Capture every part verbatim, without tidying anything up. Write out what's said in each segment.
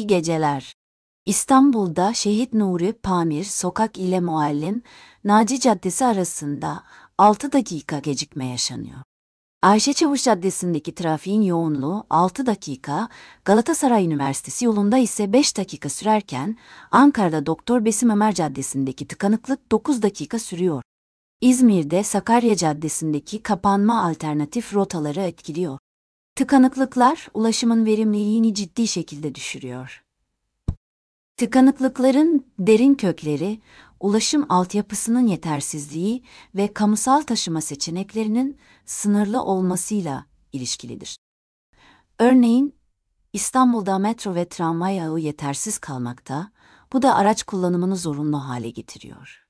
geceler. İstanbul'da Şehit Nuri Pamir Sokak ile Muallim Naci Caddesi arasında altı dakika gecikme yaşanıyor. Ayşe Çavuş Caddesi'ndeki trafiğin yoğunluğu altı dakika, Galatasaray Üniversitesi yolunda ise beş dakika sürerken, Ankara'da Doktor Besim Ömer Caddesi'ndeki tıkanıklık dokuz dakika sürüyor. İzmir'de Sakarya Caddesi'ndeki kapanma alternatif rotaları etkiliyor. Tıkanıklıklar ulaşımın verimliliğini ciddi şekilde düşürüyor. Tıkanıklıkların derin kökleri, ulaşım altyapısının yetersizliği ve kamusal taşıma seçeneklerinin sınırlı olmasıyla ilişkilidir. Örneğin, İstanbul'da metro ve tramvay ağı yetersiz kalmakta, bu da araç kullanımını zorunlu hale getiriyor.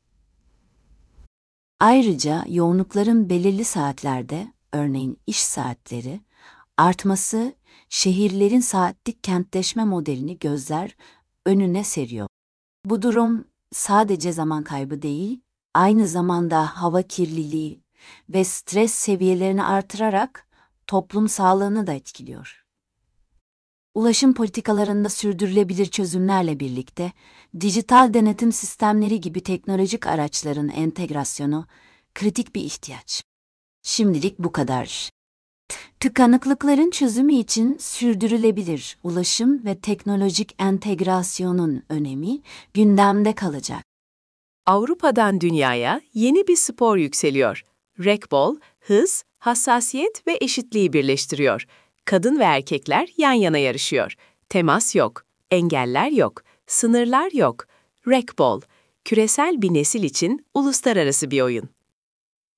Ayrıca yoğunlukların belirli saatlerde, örneğin iş saatleri, artması, şehirlerin saatlik kentleşme modelini gözler önüne seriyor. Bu durum sadece zaman kaybı değil, aynı zamanda hava kirliliği ve stres seviyelerini artırarak toplum sağlığını da etkiliyor. Ulaşım politikalarında sürdürülebilir çözümlerle birlikte, dijital denetim sistemleri gibi teknolojik araçların entegrasyonu kritik bir ihtiyaç. Şimdilik bu kadar. Tıkanıklıkların çözümü için sürdürülebilir ulaşım ve teknolojik entegrasyonun önemi gündemde kalacak. Avrupa'dan dünyaya yeni bir spor yükseliyor. Racquetball, hız, hassasiyet ve eşitliği birleştiriyor. Kadın ve erkekler yan yana yarışıyor. Temas yok, engeller yok, sınırlar yok. Racquetball, küresel bir nesil için uluslararası bir oyun.